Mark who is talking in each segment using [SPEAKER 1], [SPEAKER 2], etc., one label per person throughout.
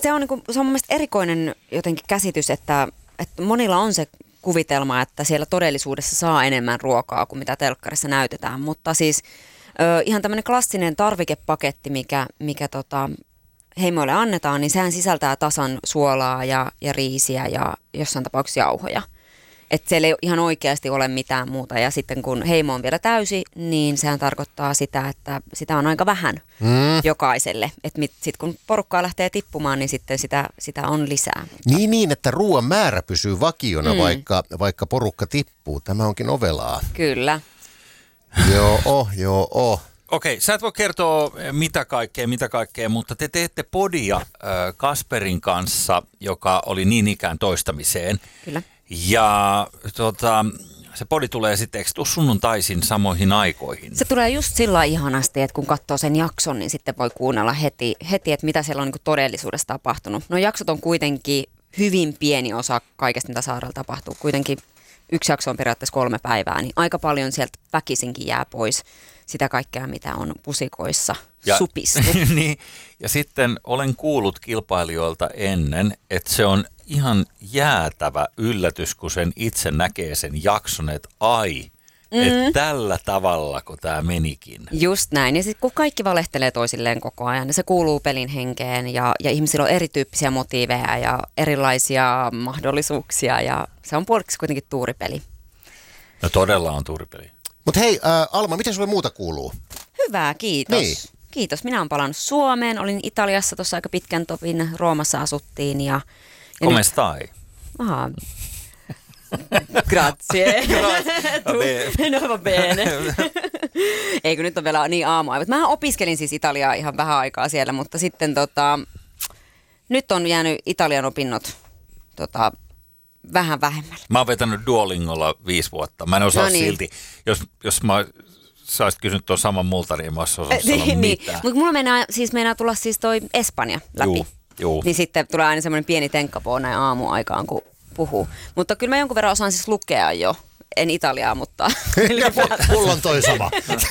[SPEAKER 1] se on, niinku, se on mun mielestä erikoinen jotenkin käsitys, että monilla on se kuvitelma, että siellä todellisuudessa saa enemmän ruokaa kuin mitä telkkarissa näytetään, mutta siis ihan tämmöinen klassinen tarvikepaketti, mikä heimoille annetaan, niin sehän sisältää tasan suolaa ja riisiä ja jossain tapauksessa jauhoja. Että siellä ei ihan oikeasti ole mitään muuta. Ja sitten kun heimo on vielä täysi, niin sehän tarkoittaa sitä, että sitä on aika vähän jokaiselle. Että sitten kun porukkaa lähtee tippumaan, niin sitten sitä on lisää.
[SPEAKER 2] Niin, että ruoan määrä pysyy vakiona, vaikka porukka tippuu. Tämä onkin ovelaa.
[SPEAKER 1] Kyllä.
[SPEAKER 2] Joo.
[SPEAKER 3] Okei, sä et voi kertoa mitä kaikkea, mutta te teette podia Kasperin kanssa, joka oli niin ikään toistamiseen.
[SPEAKER 1] Kyllä.
[SPEAKER 3] Ja se podi tulee sitten, eikö tuu sunnuntaisin samoihin aikoihin?
[SPEAKER 1] Se tulee just sillä ihanasti, että kun katsoo sen jakson, niin sitten voi kuunnella heti että mitä siellä on niin kuin todellisuudessa tapahtunut. No jaksot on kuitenkin hyvin pieni osa kaikesta, mitä saarella tapahtuu. Kuitenkin yksi jakso on periaatteessa 3 päivää, niin aika paljon sieltä väkisinkin jää pois sitä kaikkea, mitä on pusikoissa supistu.
[SPEAKER 3] Niin, ja sitten olen kuullut kilpailijoilta ennen, että se on ihan jäätävä yllätys, kun sen itse näkee sen jakson, että että tällä tavalla, kun tämä menikin.
[SPEAKER 1] Just näin. Ja sitten kun kaikki valehtelee toisilleen koko ajan, niin se kuuluu pelin henkeen ja ihmisillä on erityyppisiä motiiveja ja erilaisia mahdollisuuksia ja se on puoliksi kuitenkin tuuripeli.
[SPEAKER 3] No todella on tuuripeli.
[SPEAKER 2] Mutta hei, Alma, miten sulle muuta kuuluu?
[SPEAKER 1] Hyvä, kiitos.
[SPEAKER 2] Niin.
[SPEAKER 1] Kiitos. Minä olen palannut Suomeen. Olin Italiassa tuossa aika pitkän topin. Roomassa asuttiin.
[SPEAKER 3] Come stai?
[SPEAKER 1] Aha. Grazie. No va bene. Eikö nyt on vielä niin aamuaivat. Mä opiskelin siis Italiaa ihan vähän aikaa siellä, mutta sitten nyt on jäänyt Italian opinnot vähän vähemmälle.
[SPEAKER 3] Mä oon vetänyt Duolingolla 5 vuotta. Mä en osaa silti. Jos sä olisit kysynyt tuon saman multa, niin mä olisin osannut sanoa mitään.
[SPEAKER 1] Mutta mulla meinaa tulla siis toi Espanja läpi.
[SPEAKER 3] Juu.
[SPEAKER 1] Niin sitten tulee aina semmoinen pieni tenkkapoo näin aamuaikaan, kun puhuu. Mutta kyllä mä jonkun verran osaan siis lukea jo. En italiaa, mutta...
[SPEAKER 2] Mulla on toi sama.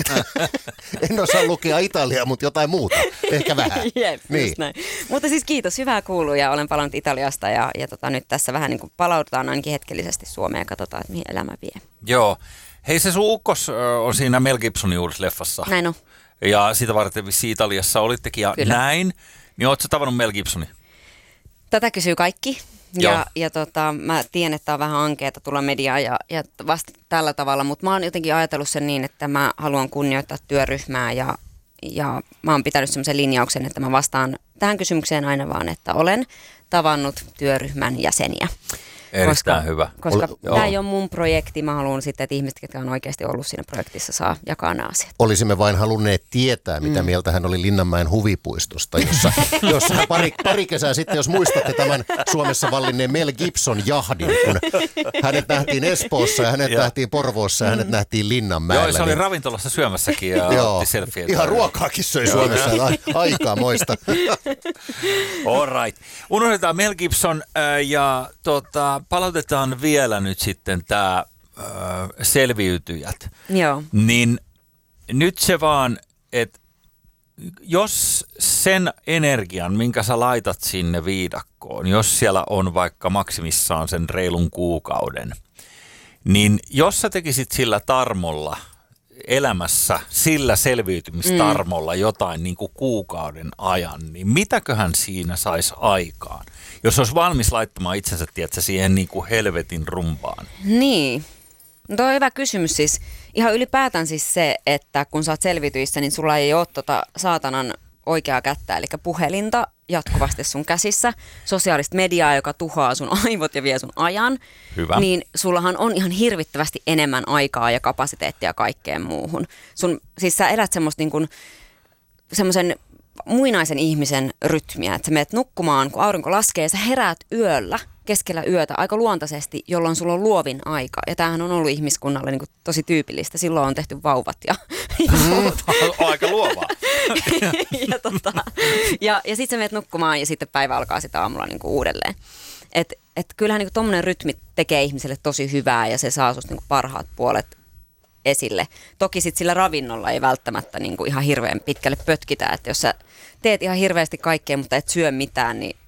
[SPEAKER 2] En osaa lukea italiaa, mutta jotain muuta. Ehkä vähän.
[SPEAKER 1] Jep, niin. Just näin. Mutta siis kiitos, hyvää kuuluu ja olen palannut Italiasta ja nyt tässä vähän niin kuin palaudutaan ainakin hetkellisesti Suomeen ja katsotaan, että mihin elämä vie.
[SPEAKER 3] Joo. Hei, se sun ukkos on siinä Mel Gibsonin uudessa leffassa.
[SPEAKER 1] Näin on.
[SPEAKER 3] Ja siitä varten vissiin Italiassa olittekin ja kyllä. Näin. Niin ootko sä tavannut Mel Gibsonin?
[SPEAKER 1] Tätä kysyy kaikki. Ja mä tiedän, että on vähän ankeeta tulla mediaan ja vasta tällä tavalla, mutta mä oon jotenkin ajatellut sen niin, että mä haluan kunnioittaa työryhmää ja mä oon pitänyt semmoisen linjauksen, että mä vastaan tähän kysymykseen aina vaan, että olen tavannut työryhmän jäseniä.
[SPEAKER 3] Erittäin hyvä.
[SPEAKER 1] Koska tämä ei ole mun projekti. Mä haluan sitten, että ihmiset, jotka on oikeasti ollut siinä projektissa, saa jakaa nämä asiat.
[SPEAKER 2] Olisimme vain halunneet tietää, mitä mieltä hän oli Linnanmäen huvipuistosta, jossa hän pari kesää sitten, jos muistatte tämän Suomessa vallinneen Mel Gibson jahdin, kun hänet nähtiin Espoossa ja hänet nähtiin Porvoossa ja hänet nähtiin Linnanmäellä.
[SPEAKER 3] Joo, se oli ravintolassa syömässäkin ja otti selfieitä.
[SPEAKER 2] Ihan ruokaakin söi Suomessa, aikaa moista.
[SPEAKER 3] All right. Unohdetaan Mel Gibson ja palautetaan vielä nyt sitten tämä selviytyjät.
[SPEAKER 1] Joo.
[SPEAKER 3] Niin nyt se vaan, että jos sen energian, minkä sä laitat sinne viidakkoon, jos siellä on vaikka maksimissaan sen reilun kuukauden, niin jos sä tekisit sillä tarmolla elämässä, sillä selviytymistarmolla jotain niin kuin kuukauden ajan, niin mitäköhän siinä saisi aikaan? Jos olisi valmis laittamaan itsensä, tiedätkö, siihen niin kuin helvetin rumpaan.
[SPEAKER 1] Niin. No toi on hyvä kysymys siis. Ihan ylipäätään siis se, että kun sä oot selviytyissä, niin sulla ei ole saatanan oikeaa kättä, eli puhelinta jatkuvasti sun käsissä, sosiaalista mediaa, joka tuhoaa sun aivot ja vie sun ajan.
[SPEAKER 3] Hyvä.
[SPEAKER 1] Niin sullahan on ihan hirvittävästi enemmän aikaa ja kapasiteettia kaikkeen muuhun. Siis sä elät semmoisen muinaisen ihmisen rytmiä, että sä menet nukkumaan, kun aurinko laskee, sä heräät yöllä, keskellä yötä aika luontaisesti, jolloin sulla on luovin aika. Ja tämähän on ollut ihmiskunnalle niin kuin tosi tyypillistä. Silloin on tehty vauvat ja
[SPEAKER 3] aika luovaa.
[SPEAKER 1] ja sitten sä menet nukkumaan ja sitten päivä alkaa sitä aamulla niin kuin uudelleen. Et kyllähän niin kuin tommoinen rytmi tekee ihmiselle tosi hyvää ja se saa susta niin kuin parhaat puolet esille. Toki sitten sillä ravinnolla ei välttämättä niin kuin ihan hirveän pitkälle pötkitä, että jos sä teet ihan hirveästi kaikkea, mutta et syö mitään, niin